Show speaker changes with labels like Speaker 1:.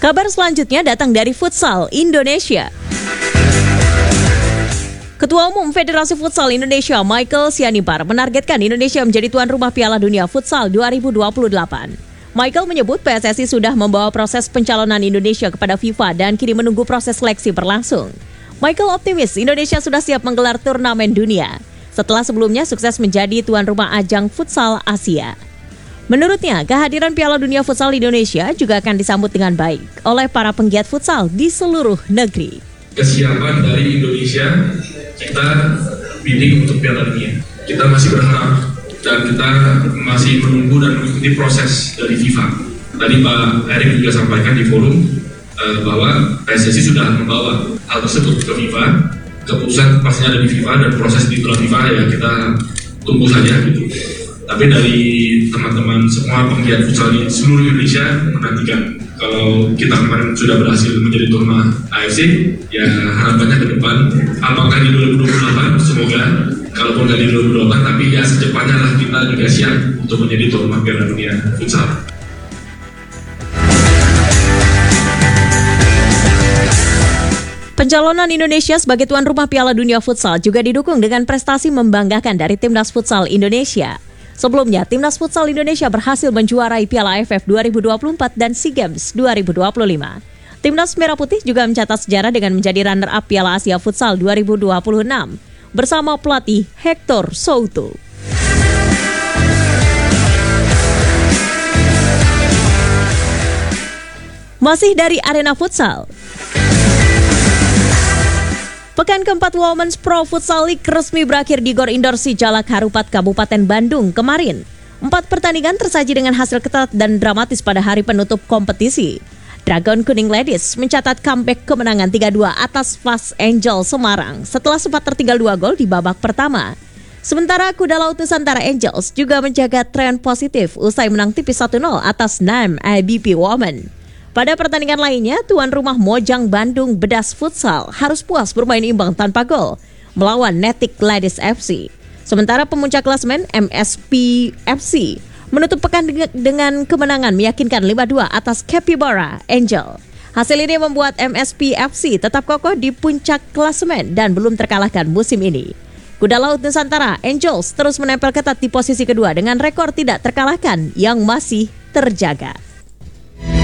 Speaker 1: Kabar selanjutnya datang dari Futsal Indonesia. Ketua Umum Federasi Futsal Indonesia Michael Sianipar menargetkan Indonesia menjadi tuan rumah Piala Dunia Futsal 2028. Michael menyebut PSSI sudah membawa proses pencalonan Indonesia kepada FIFA dan kini menunggu proses seleksi berlangsung. Michael optimis Indonesia sudah siap menggelar turnamen dunia setelah sebelumnya sukses menjadi tuan rumah ajang futsal Asia. Menurutnya, kehadiran Piala Dunia Futsal Indonesia juga akan disambut dengan baik oleh para penggiat futsal di seluruh negeri.
Speaker 2: Kesiapan dari Indonesia, kita bidding untuk Piala Dunia. Kita masih berharap dan kita masih menunggu dan mengikuti proses dari FIFA. Tadi Pak Erick juga sampaikan di forum bahwa PSSI sudah membawa hal tersebut ke FIFA. Keputusan pastinya ada di FIFA dan proses di dalam FIFA ya kita tunggu saja gitu. Tapi dari teman-teman semua penggiat futsal di seluruh Indonesia menantikan kalau kita kemarin sudah berhasil menjadi tuan rumah AFC, ya harapannya ke depan apakah di 2028 semoga kalaupun nggak di 2028 tapi ya secepatnya lah kita juga siap untuk menjadi tuan rumah Piala Dunia Futsal.
Speaker 1: Pencalonan Indonesia sebagai tuan rumah Piala Dunia Futsal juga didukung dengan prestasi membanggakan dari Timnas Futsal Indonesia. Sebelumnya, Timnas Futsal Indonesia berhasil menjuarai Piala AFF 2024 dan SEA Games 2025. Timnas Merah Putih juga mencatat sejarah dengan menjadi runner-up Piala Asia Futsal 2026 bersama pelatih Hector Souto. Masih dari arena futsal. Pekan keempat Women's Pro Futsal League resmi berakhir di Gor Indoor Sijalak Harupat Kabupaten Bandung kemarin. 4 pertandingan tersaji dengan hasil ketat dan dramatis pada hari penutup kompetisi. Dragon Kuning Ladies mencatat comeback kemenangan 3-2 atas Fast Angel Semarang setelah sempat tertinggal 2 gol di babak pertama. Sementara Kuda Laut Nusantara Angels juga menjaga tren positif usai menang tipis 1-0 atas NAM IBP Women. Pada pertandingan lainnya, tuan rumah Mojang Bandung Bedas Futsal harus puas bermain imbang tanpa gol melawan Netik Ladies FC. Sementara pemuncak klasemen MSP FC menutup pekan dengan kemenangan meyakinkan 5-2 atas Capybara Angel. Hasil ini membuat MSP FC tetap kokoh di puncak klasemen dan belum terkalahkan musim ini. Kuda Laut Nusantara Angels terus menempel ketat di posisi kedua dengan rekor tidak terkalahkan yang masih terjaga.